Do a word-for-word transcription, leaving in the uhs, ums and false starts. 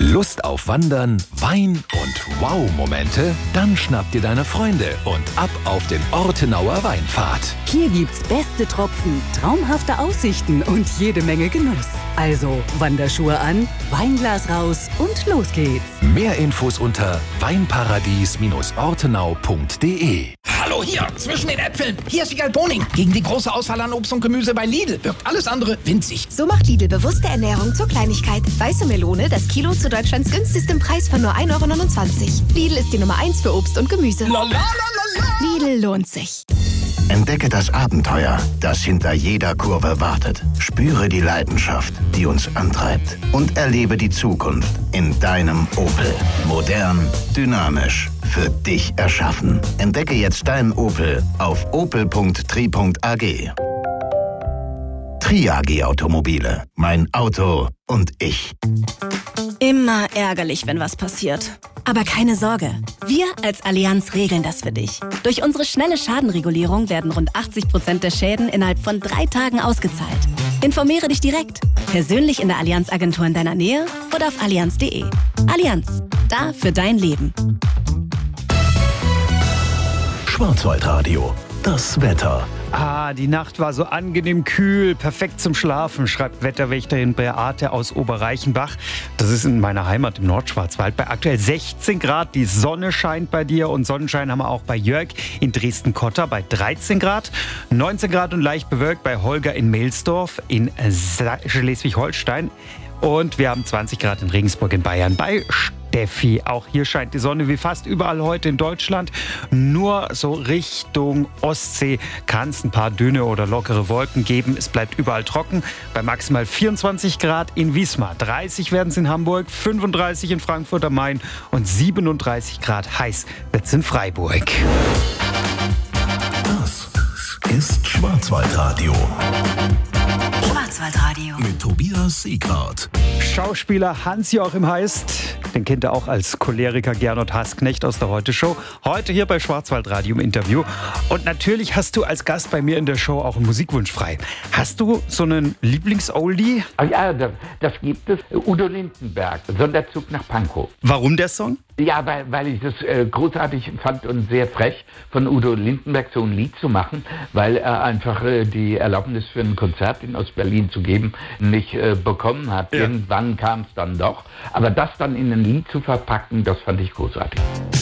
Lust auf Wandern, Wein und Wow-Momente? Dann schnapp dir deine Freunde und ab auf den Ortenauer Weinpfad. Hier gibt's beste Tropfen, traumhafte Aussichten und jede Menge Genuss. Also Wanderschuhe an, Weinglas raus und los geht's. Mehr Infos unter weinparadies ortenau punkt de. Hallo hier, zwischen den Äpfeln. Hier ist Wiegald Boning. Gegen die große Auswahl an Obst und Gemüse bei Lidl wirkt alles andere winzig. So macht Lidl bewusste Ernährung zur Kleinigkeit. Weiße Melone, das Kilo zu Deutschlands günstigstem Preis von nur ein Euro neunundzwanzig. Lidl ist die Nummer eins für Obst und Gemüse. La, la, la, la, la. Lidl lohnt sich. Entdecke das Abenteuer, das hinter jeder Kurve wartet. Spüre die Leidenschaft, die uns antreibt. Und erlebe die Zukunft in deinem Opel. Modern, dynamisch, für dich erschaffen. Entdecke jetzt deinen Opel auf opel punkt tri punkt a g. Tri A G Automobile. Mein Auto und ich. Immer ärgerlich, wenn was passiert. Aber keine Sorge, wir als Allianz regeln das für dich. Durch unsere schnelle Schadenregulierung werden rund achtzig Prozent der Schäden innerhalb von drei Tagen ausgezahlt. Informiere dich direkt, persönlich in der Allianz-Agentur in deiner Nähe oder auf allianz punkt de. Allianz, da für dein Leben. Schwarzwaldradio, das Wetter. Ah, die Nacht war so angenehm kühl, perfekt zum Schlafen, schreibt Wetterwächterin Beate aus Oberreichenbach. Das ist in meiner Heimat im Nordschwarzwald. Bei aktuell sechzehn Grad, die Sonne scheint bei dir und Sonnenschein haben wir auch bei Jörg in Dresden-Kotter bei dreizehn Grad. neunzehn Grad und leicht bewölkt bei Holger in Melsdorf in Schleswig-Holstein. Und wir haben zwanzig Grad in Regensburg in Bayern bei Steffi. Auch hier scheint die Sonne wie fast überall heute in Deutschland. Nur so Richtung Ostsee kann es ein paar dünne oder lockere Wolken geben. Es bleibt überall trocken bei maximal vierundzwanzig Grad in Wismar. dreißig werden es in Hamburg, fünfunddreißig in Frankfurt am Main und siebenunddreißig Grad heiß wird es in Freiburg. Das ist Schwarzwaldradio. Schwarzwaldradio. Mit Tobias Sieghardt. Schauspieler Hans-Joachim Heist, den kennt ihr auch als Choleriker Gernot Hassknecht aus der Heute-Show. Heute hier bei Schwarzwaldradio im Interview. Und natürlich hast du als Gast bei mir in der Show auch einen Musikwunsch frei. Hast du so einen Lieblings-Oldie? Ach ja, das, das gibt es. Udo Lindenberg, Sonderzug nach Pankow. Warum der Song? Ja, weil, weil ich das äh, großartig fand und sehr frech von Udo Lindenberg so ein Lied zu machen, weil er einfach äh, die Erlaubnis für ein Konzert in Ostberlin zu geben nicht äh, bekommen hat. Ja. Irgendwann kam es dann doch. Aber das dann in ein Lied zu verpacken, das fand ich großartig.